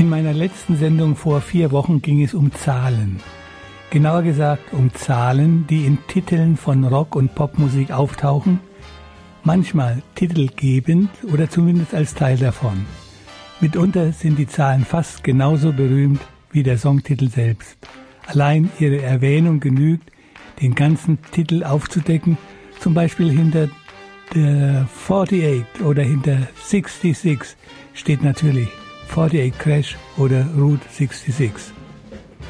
In meiner letzten Sendung vor 4 Wochen ging es um Zahlen. Genauer gesagt um Zahlen, die in Titeln von Rock- und Popmusik auftauchen, manchmal titelgebend oder zumindest als Teil davon. Mitunter sind die Zahlen fast genauso berühmt wie der Songtitel selbst. Allein ihre Erwähnung genügt, den ganzen Titel aufzudecken, zum Beispiel hinter der 48 oder hinter 66 steht natürlich 48 Crash oder Route 66.